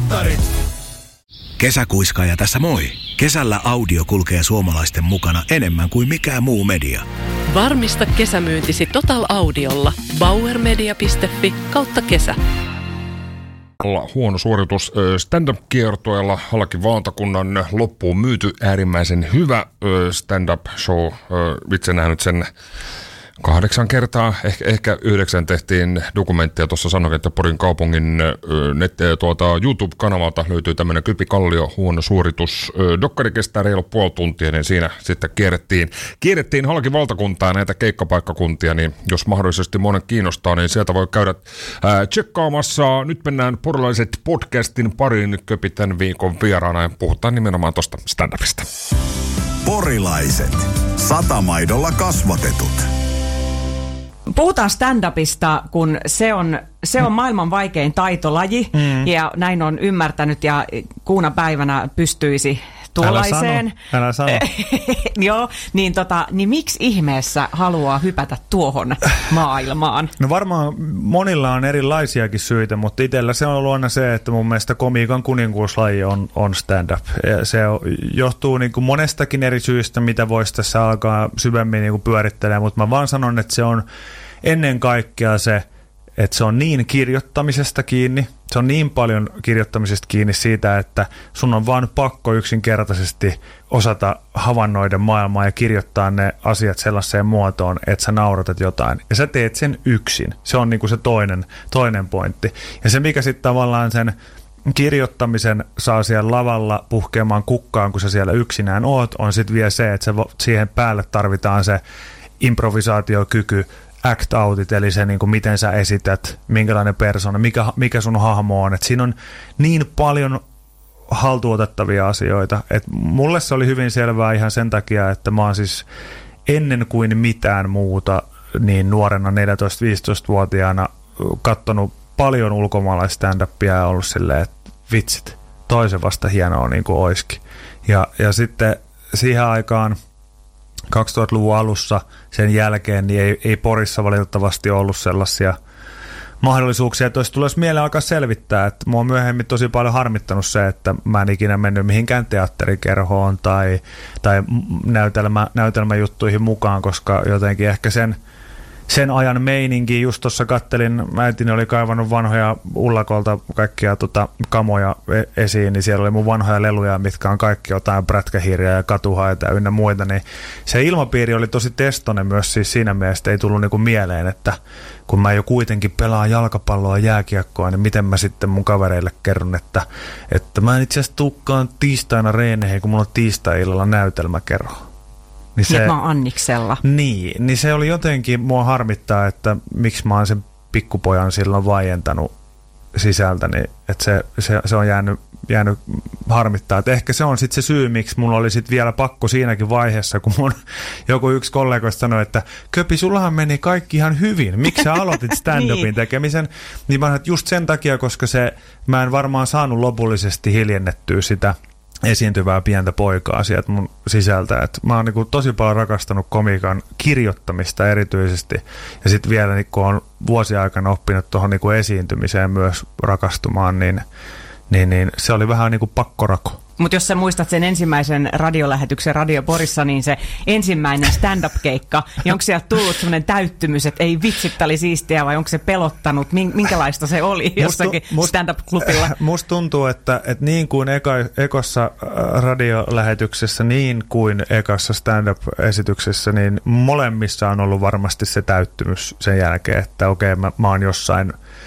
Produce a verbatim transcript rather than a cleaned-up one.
Mittarit. Kesäkuiskaaja tässä moi. Kesällä audio kulkee suomalaisten mukana enemmän kuin mikään muu media. Varmista kesämyyntisi Total Audiolla. bauermedia piste fi kautta kesä. Huono suoritus stand-up-kiertoilla halki valtakunnan loppuun myyty äärimmäisen hyvä stand-up show. Itse nähnyt sen kahdeksan kertaa, ehkä, ehkä yhdeksän tehtiin dokumenttia. Tuossa sanoin, että Porin kaupungin net, tuota, YouTube-kanavalta löytyy tämmöinen Kypi Kallio huono suoritus. Dokkari kestää reilu puoli tuntia, niin siinä sitten kierrettiin, kierrettiin halki valtakuntaa näitä keikkapaikkakuntia, niin jos mahdollisesti monen kiinnostaa, niin sieltä voi käydä ää, tsekkaamassa. Nyt mennään Porilaiset podcastin pariin. Köpi tämän viikon vieraana ja puhutaan nimenomaan tuosta stand-upista. Porilaiset. Satamaidolla kasvatetut. Puhutaan stand-upista, kun se on, se on maailman vaikein taitolaji, mm. ja näin on ymmärtänyt, ja kuuna päivänä pystyisi tuollaiseen. Älä sano, älä sano. Joo, niin, tota, niin miksi ihmeessä haluaa hypätä tuohon maailmaan? No varmaan monilla on erilaisiakin syitä, mutta itsellä se on ollut aina se, että mun mielestä komiikan kuninkuuslaji on, on stand-up. Ja se on, johtuu niin kuin monestakin eri syistä, mitä voisi tässä alkaa syvemmin niin kuin pyörittelemään, mutta mä vaan sanon, että se on ennen kaikkea se, että se on niin kirjoittamisesta kiinni, se on niin paljon kirjoittamisesta kiinni siitä, että sun on vaan pakko yksinkertaisesti osata havainnoida maailmaa ja kirjoittaa ne asiat sellaiseen muotoon, että sä nauratat jotain. Ja sä teet sen yksin. Se on niinku se toinen, toinen pointti. Ja se, mikä sitten tavallaan sen kirjoittamisen saa siellä lavalla puhkeamaan kukkaan, kun sä siellä yksinään oot, on sitten vielä se, että se, siihen päälle tarvitaan se improvisaatiokyky, act outit, eli se niin kuin miten sä esität, minkälainen persona, mikä, mikä sun hahmo on. Et siinä on niin paljon haltuotettavia asioita. Et mulle se oli hyvin selvää ihan sen takia, että mä oon siis ennen kuin mitään muuta niin nuorena neljätoista-viisitoista-vuotiaana katsonut paljon ulkomaalaista stand-upia ja ollut silleen, että vitsit, toisen vasta hienoa niin kuin oiskin. Ja, ja sitten siihen aikaan kaksituhattaluvun alussa sen jälkeen niin ei, ei Porissa valitettavasti ollut sellaisia mahdollisuuksia, että olisi tullut mieleen alkaa selvittää, että mua on myöhemmin tosi paljon harmittanut se, että mä en ikinä mennyt mihinkään teatterikerhoon tai, tai näytelmä, näytelmäjuttuihin mukaan, koska jotenkin ehkä sen Sen ajan meininki, just tuossa kattelin, äitini oli kaivannut vanhoja ullakolta kaikkia tota, kamoja e- esiin, niin siellä oli mun vanhoja leluja, mitkä on kaikki jotain prätkähiiriä ja katuhaita ynnä muita, niin se ilmapiiri oli tosi testonen myös siis siinä mielessä, ei tullut niinku mieleen, että kun mä jo kuitenkin pelaan jalkapalloa ja jääkiekkoa, niin miten mä sitten mun kavereille kerron, että, että mä en itse asiassa tukkaan tiistaina reeneihin, kun mulla on tiistai-illalla näytelmäkerho. Niin se, niin, mä oon Anniksella. Niin, niin se oli jotenkin, mua harmittaa, että miksi mä oon sen pikkupojan silloin vaientanut sisältäni, että se, se, se on jäänyt, jäänyt harmittaa. Että ehkä se on sitten se syy, miksi mulla oli sitten vielä pakko siinäkin vaiheessa, kun mun joku yksi kollegoista sanoi, että Köpi, sullahan meni kaikki ihan hyvin. Miksi sä aloitit stand-upin niin. tekemisen? Niin mä sanoin, että just sen takia, koska se, mä en varmaan saanut lopullisesti hiljennettyä sitä esiintyvää pientä poikaa sieltä mun sisältä. Et mä oon niinku tosi paljon rakastanut komiikan kirjoittamista erityisesti. Ja sitten vielä niin kun on vuosien aikana oppinut tuohon niinku esiintymiseen myös rakastumaan, niin, niin, niin se oli vähän niin kuin pakkorako. Mutta jos sä muistat sen ensimmäisen radiolähetyksen Radio Porissa, niin se ensimmäinen stand-up-keikka, niin onko sieltä tullut sellainen täyttymys, että ei vitsit, oli siistiä, vai onko se pelottanut? Minkälaista se oli jossakin must, stand-up-klubilla? Musta tuntuu, että, että niin kuin eka, ekossa radiolähetyksessä, niin kuin ekassa stand-up-esityksessä, niin molemmissa on ollut varmasti se täyttymys sen jälkeen, että okei, mä, mä oon jossain